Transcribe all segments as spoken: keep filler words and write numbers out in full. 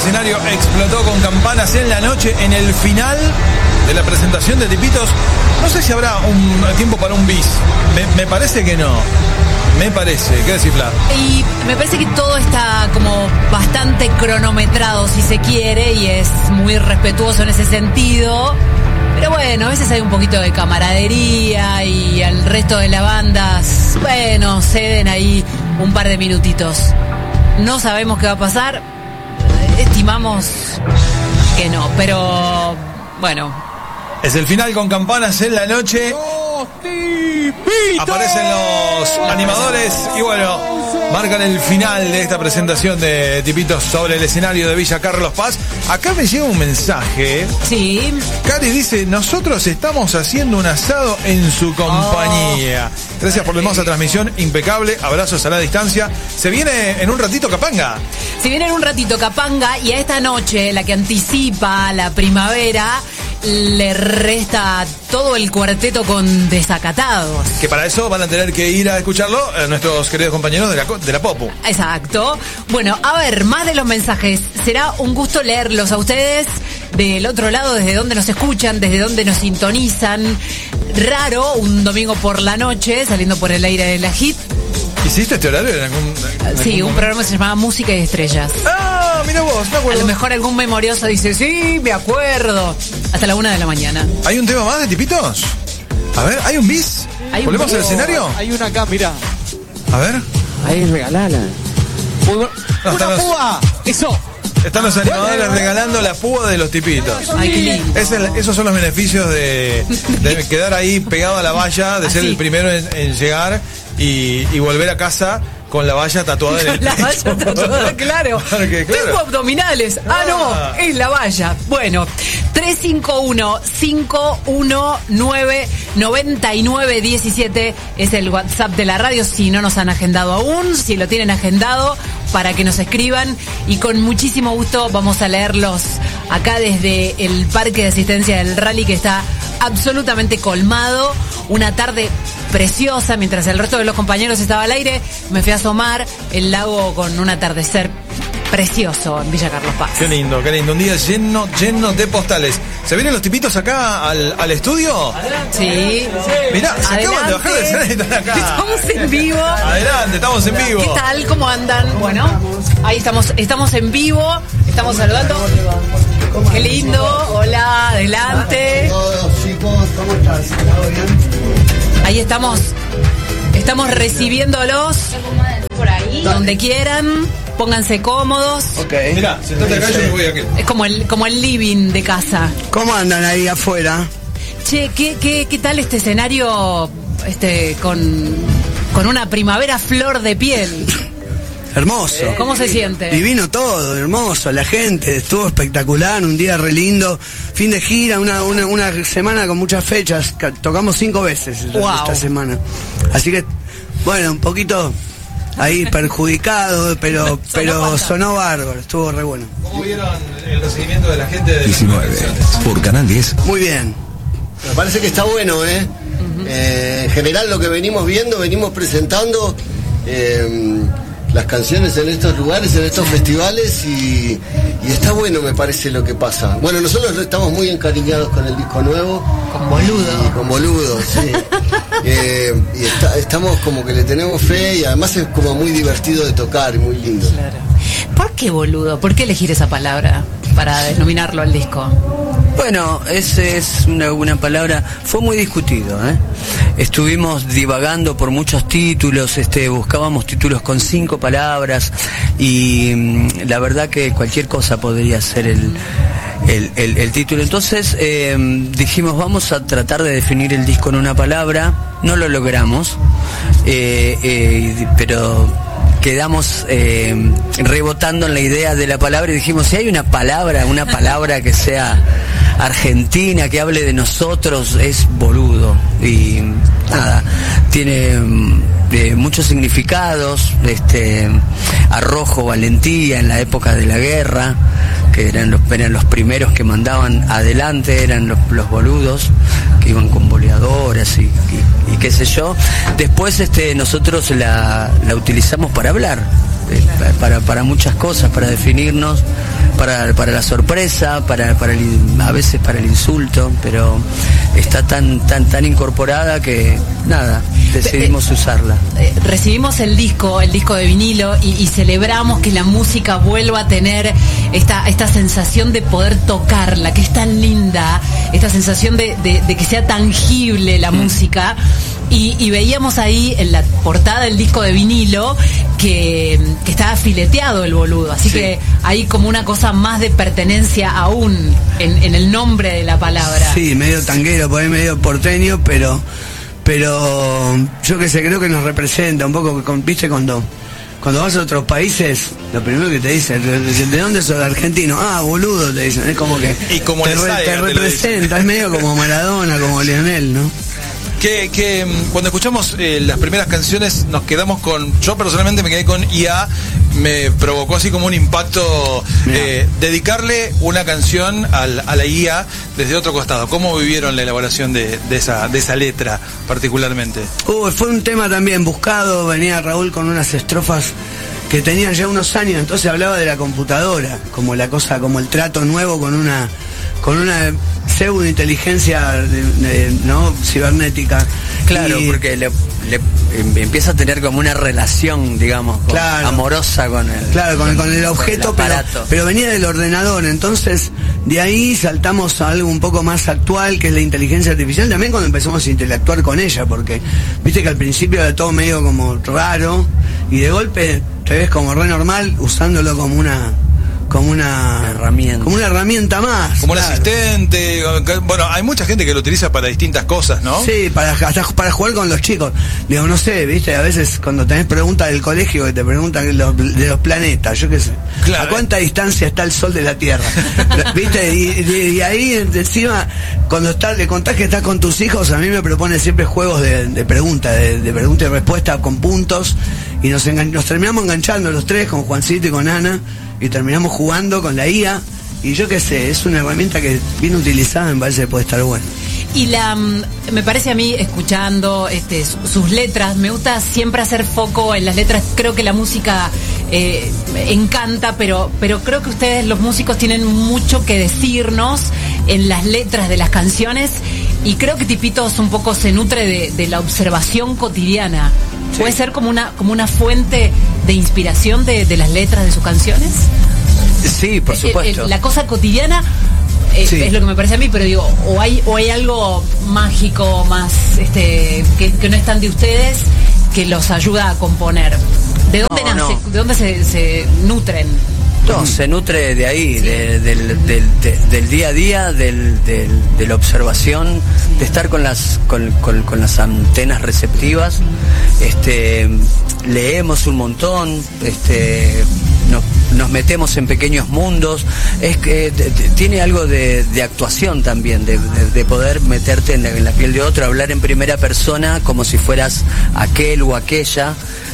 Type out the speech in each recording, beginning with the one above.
escenario explotó con campanas en la noche en el final de la presentación de Tipitos. No sé si habrá un tiempo para un bis. Me, me parece que no. Me parece. ¿Qué decís, Fla? Y me parece que todo está como bastante cronometrado, si se quiere, y es muy respetuoso en ese sentido. Pero bueno, a veces hay un poquito de camaradería y al resto de las bandas, bueno, ceden ahí un par de minutitos. No sabemos qué va a pasar. Estimamos que no, pero bueno. Es el final con campanas en la noche. Aparecen los animadores y bueno, marcan el final de esta presentación de Tipitos sobre el escenario de Villa Carlos Paz. Acá me llega un mensaje. Sí. Cari dice, nosotros estamos haciendo un asado en su compañía. Oh. Gracias por la hermosa transmisión, impecable. Abrazos a la distancia. Se viene en un ratito Capanga. Se viene en un ratito Capanga y a esta noche, la que anticipa la primavera, le resta todo el cuarteto con Desacatados. Que para eso van a tener que ir a escucharlo a nuestros queridos compañeros de la, de la Popu. Exacto. Bueno, a ver, más de los mensajes. Será un gusto leerlos a ustedes del otro lado, desde donde nos escuchan, desde donde nos sintonizan. Raro, un domingo por la noche, saliendo por el aire de la Hit. ¿Hiciste este horario en algún, en Sí, algún un programa que se llamaba Música y Estrellas. Ah, mira vos, me acuerdo. A lo mejor algún memorioso dice, sí, me acuerdo. Hasta la una de la mañana. ¿Hay un tema más de Tipitos? A ver, ¿hay un bis? ¿Hay un ¿Volvemos bis? al escenario? Hay una acá, mirá. A ver. Ahí, regalala. Muy bu- No, ¡Una estamos- púa! ¡Eso! Están los animadores regalando la púa de los Tipitos. Ay, qué lindo. Es el- esos son los beneficios de, de quedar ahí pegado a la valla, de ser Así. el primero en, en llegar y, y volver a casa con la valla tatuada en el La pecho. valla tatuada, claro. Porque, claro. Tengo abdominales. Ah, Ah. no, es la valla. Bueno, tres cinco uno, cinco uno nueve, nueve nueve uno siete es el WhatsApp de la radio. Si no nos han agendado aún, si lo tienen agendado, para que nos escriban. Y con muchísimo gusto vamos a leerlos acá desde el Parque de Asistencia del Rally, que está absolutamente colmado. Una tarde preciosa, mientras el resto de los compañeros estaba al aire, me fui a asomar el lago con un atardecer precioso en Villa Carlos Paz. Qué lindo, qué lindo. Un día lleno, lleno de postales. ¿Se vienen los Tipitos acá al, al estudio? Sí. Mirá, se acaban de bajar del escenario y están acá. Estamos en vivo. Adelante, estamos en vivo. ¿Qué tal? ¿Cómo andan? Bueno, ahí estamos, estamos en vivo, estamos saludando. Qué lindo. Hola, adelante. Todos chicos, ¿cómo estás? ¿Todo bien? Ahí estamos. Estamos recibiéndolos Por ahí. donde quieran. Pónganse cómodos. Ok. Mirá, sentate acá, yo me voy aquí. Es como el, como el living de casa. ¿Cómo andan ahí afuera? Che, ¿qué, qué, qué tal este escenario este con, con una primavera flor de piel? Hermoso. ¿Cómo se siente? Divino todo, hermoso, la gente, estuvo espectacular, un día re lindo, fin de gira, una, una, una semana con muchas fechas, ca- tocamos cinco veces esta, Wow. esta semana. Así que, bueno, un poquito ahí perjudicado, pero, pero bárbaro. sonó bárbaro, estuvo re bueno. ¿Cómo vieron el recibimiento de la gente de diecinueve por Canal diez. Muy bien. Me parece que está bueno, ¿eh? Eh, en general lo que venimos viendo, venimos presentando eh, las canciones en estos lugares, en estos festivales y, y está bueno, me parece, lo que pasa. Bueno, nosotros estamos muy encariñados con el disco nuevo. Con boludo. Y con boludo, sí. Eh, y está- estamos como que le tenemos fe y además es como muy divertido de tocar y muy lindo. Claro. ¿Por qué boludo? ¿Por qué elegir esa palabra para denominarlo al disco? Bueno, esa es una, una palabra, fue muy discutido, ¿eh? Estuvimos divagando por muchos títulos, este, buscábamos títulos con cinco palabras y mm, la verdad que cualquier cosa podría ser el, el, el- el título. Entonces eh, dijimos, vamos a tratar de definir el disco en una palabra, no lo logramos, eh, eh, pero quedamos eh, rebotando en la idea de la palabra y dijimos, si hay una palabra, una palabra que sea argentina, que hable de nosotros, es boludo. Y nada, tiene mm, eh, muchos significados, este, arrojo, valentía en la época de la guerra, que eran los, eran los primeros que mandaban adelante, eran los, los boludos, que iban con boleadoras y, y, y qué sé yo. Después este, nosotros la, la utilizamos para hablar, eh, para, para muchas cosas, para definirnos. para, para la sorpresa, para, para el, a veces para el insulto, pero está tan, tan, tan incorporada que nada, decidimos usarla. Eh, recibimos el disco, el disco de vinilo y, y celebramos que la música vuelva a tener esta, esta sensación de poder tocarla, que es tan linda, esta sensación de, de, de que sea tangible la mm. música. Y, y veíamos ahí en la portada del disco de vinilo que, que estaba fileteado el boludo, así sí. que hay como una cosa más de pertenencia aún en, en el nombre de la palabra. Sí, medio tanguero, por ahí medio porteño, pero pero yo que sé, creo que nos representa un poco, con, viste, cuando cuando vas a otros países, lo primero que te dicen, ¿de dónde sos? Argentino. Ah, boludo, te dicen, es como que y como te, re, te representa, es medio como Maradona, como Lionel, ¿no? Que, que cuando escuchamos eh, las primeras canciones nos quedamos con, yo personalmente me quedé con I A, me provocó así como un impacto, eh, dedicarle una canción al, a la I A desde otro costado. ¿Cómo vivieron la elaboración de, de, esa, de esa letra particularmente? Uh, fue un tema también buscado, venía Raúl con unas estrofas que tenían ya unos años, entonces hablaba de la computadora, como la cosa, como el trato nuevo con una con una pseudo inteligencia de, de, no cibernética. Claro, y, porque le, le empieza a tener como una relación, digamos, con, claro, amorosa con el claro con, con el objeto, con el pero, pero venía del ordenador. Entonces de ahí saltamos a algo un poco más actual, que es la inteligencia artificial, también cuando empezamos a interactuar con ella, porque viste que al principio era todo medio como raro y de golpe te ves como re normal usándolo como una como una herramienta, como una herramienta más, como claro. un asistente. Bueno, hay mucha gente que lo utiliza para distintas cosas, ¿no? Sí, para hasta para jugar con los chicos. Digo, no sé, viste, a veces cuando tenés preguntas del colegio que te preguntan los, de los planetas, yo qué sé, claro, ¿a cuánta distancia está el Sol de la Tierra? ¿Viste? Y, y, y ahí encima, cuando está, le contás que estás con tus hijos, a mí me propone siempre juegos de, de preguntas, de, de pregunta y respuesta con puntos, y nos, engan, nos terminamos enganchando los tres, con Juancito y con Ana, y terminamos jugando con la I A, y yo qué sé, es una herramienta que bien utilizada me parece que puede estar buena. Y la me parece a mí, escuchando este, sus letras, me gusta siempre hacer foco en las letras. Creo que la música eh, encanta, pero, pero creo que ustedes, los músicos, tienen mucho que decirnos en las letras de las canciones, y creo que Tipitos un poco se nutre de, de la observación cotidiana. Sí. ¿Puede ser como una, como una fuente de inspiración de, de las letras de sus canciones? Sí, por supuesto. Eh, eh, la cosa cotidiana eh, sí. es lo que me parece a mí, pero digo, o hay, o hay algo mágico, más este que, que no es tan de ustedes, que los ayuda a componer. ¿De dónde no, nace? No. ¿De dónde se, se nutren? No, se nutre de ahí, sí. de, del, del, de, del día a día, del, del, de la observación, de estar con las con, con, con las antenas receptivas. Este, leemos un montón, este, nos, nos metemos en pequeños mundos. Es que de, de, tiene algo de, de actuación también, de, de, de poder meterte en la, en la piel de otro, hablar en primera persona como si fueras aquel o aquella.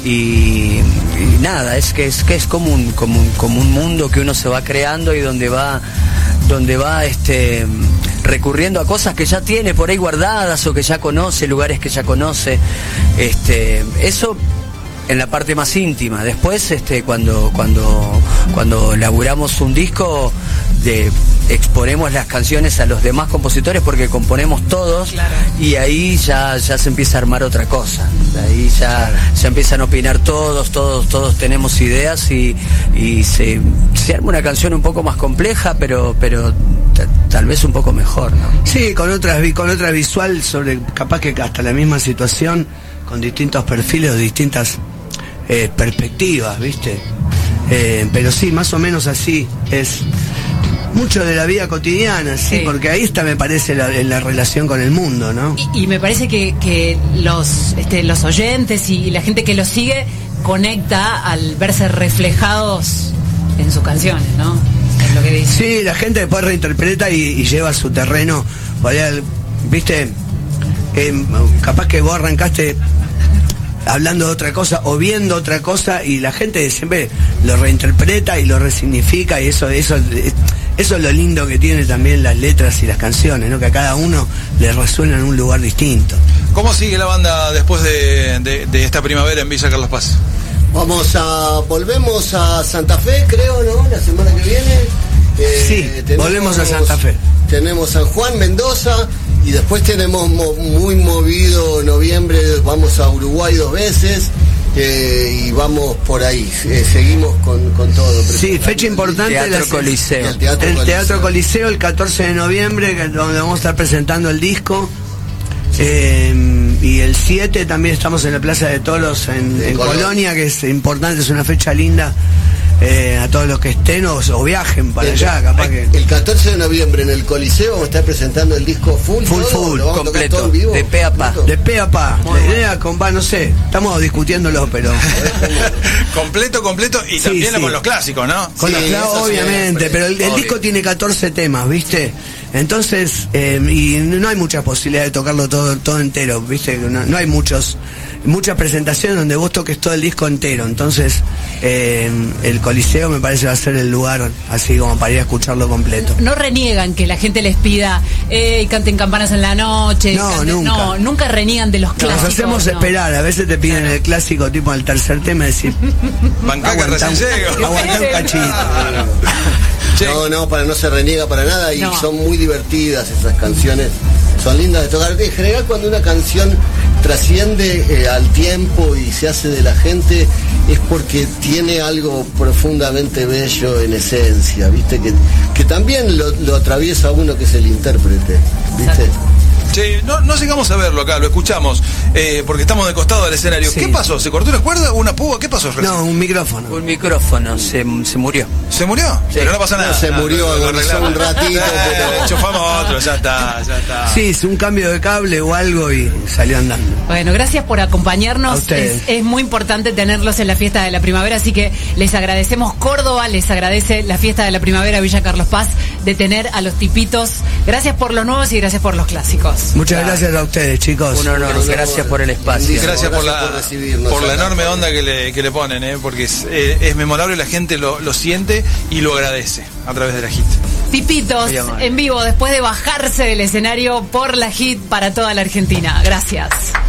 Y, y nada, es que es que es como un, como un como un mundo que uno se va creando y donde va donde va este recurriendo a cosas que ya tiene por ahí guardadas o que ya conoce, lugares que ya conoce. Este, eso en la parte más íntima. Después, este, cuando cuando cuando laburamos un disco, de exponemos las canciones a los demás compositores, porque componemos todos, claro, y ahí ya ya se empieza a armar otra cosa. Ahí ya claro. se empiezan a opinar todos, todos todos tenemos ideas, y, y se, se arma una canción un poco más compleja, pero pero t- tal vez un poco mejor, ¿no? Sí, con otras con otra visual sobre, capaz que hasta la misma situación, con distintos perfiles o distintas eh, perspectivas, ¿viste? Eh, pero sí, más o menos así es. Mucho de la vida cotidiana, sí, sí, porque ahí está, me parece, la, la relación con el mundo, ¿no? Y, y me parece que, que los, este, los oyentes y, y la gente que los sigue conecta al verse reflejados en sus canciones, ¿no? Es lo que dice. Sí, la gente después reinterpreta y, y lleva a su terreno. ¿Viste? Eh, capaz que vos arrancaste hablando de otra cosa o viendo otra cosa, y la gente siempre lo reinterpreta y lo resignifica, y eso eso eso es lo lindo que tiene también las letras y las canciones, ¿no? Que a cada uno le resuena en un lugar distinto. ¿Cómo sigue la banda después de, de, de esta primavera en Villa Carlos Paz? Vamos a volvemos a Santa Fe, creo, ¿no? La semana que viene. Eh, Sí, tenemos- volvemos a Santa Fe. Tenemos San Juan, Mendoza, y después tenemos mo- muy movido noviembre, vamos a Uruguay dos veces, eh, y vamos por ahí, eh, seguimos con, con todo. Sí, fecha importante. Teatro la- Coliseo. El Teatro el Coliseo. Teatro Coliseo el catorce de noviembre, que- donde vamos a estar presentando el disco. Eh, y el siete también estamos en la Plaza de Toros en, De en Colonia. Colonia, que es importante, es una fecha linda. Eh, a todos los que estén o, o viajen para El- allá, capaz que. El catorce de noviembre en el Coliseo vamos a estar presentando el disco full, Full, todo, full, lo vamos a tocar completo, todo en vivo, de pe a pa. completo. De pe a pa. La idea con va, no sé, estamos discutiéndolo, pero. completo, completo, y Sí, también sí. con los clásicos, ¿no? Con Sí, los clavos, eso sí, obviamente, siempre. pero el, el Obvio. disco tiene catorce temas, ¿viste? Entonces, eh, y no hay mucha posibilidad de tocarlo todo, todo entero, ¿viste? No, no hay muchos muchas presentaciones donde vos toques todo el disco entero. Entonces, eh, el Coliseo me parece va a ser el lugar así como para ir a escucharlo completo. No reniegan que la gente les pida, eh, canten campanas en la noche. No, canten- nunca. No, nunca reniegan de los Nos clásicos. hacemos no. esperar, a veces te piden el clásico tipo el tercer tema y decir, Bancá que aguantá recién un- llego. aguantá un cachito. Claro. Che, No, no, para no se reniega para nada y No. son muy divertidas esas canciones, son lindas de tocar. En general cuando una canción trasciende eh, al tiempo y se hace de la gente es porque tiene algo profundamente bello en esencia, ¿viste? Que, que también lo, lo atraviesa a uno que es el intérprete, ¿viste? che, no, no llegamos a verlo acá, lo escuchamos, eh, porque estamos de costado del escenario. Sí. ¿Qué pasó? ¿Se cortó una cuerda? ¿Una púa? ¿Qué pasó? No, un micrófono. Un micrófono se, se murió. ¿Se murió? Pero no pasa nada. Se murió, lo agonizó arreglamos. un ratito, Eh, pero- enchufamos otro, ya está, ya está. Sí, es un cambio de cable o algo y salió andando. Bueno, gracias por A acompañarnos. ustedes. Es, es muy importante tenerlos en la fiesta de la primavera, así que les agradecemos. Córdoba les agradece la fiesta de la primavera Villa Carlos Paz de tener a los tipitos. Gracias por los nuevos y gracias por los clásicos. Muchas gracias a ustedes, chicos. Un honor, gracias por el espacio. Gracias por la, Gracias por recibirnos por la acá. enorme onda que le, que le ponen, ¿eh? Porque es, eh, es memorable, la gente lo, lo siente y lo agradece a través de la hit. Tipitos Muy amable. en vivo después de bajarse del escenario por la hit para toda la Argentina. Gracias.